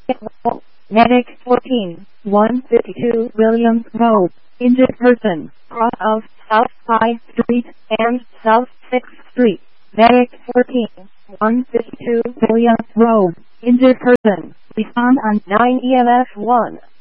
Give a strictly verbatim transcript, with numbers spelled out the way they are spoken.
Medic fourteen, one fifty-two Williams Road. Injured person, cross of South High Street and South sixth Street. Medic fourteen, one fifty-two Williams Road. Injured person, respond on nine E M S one.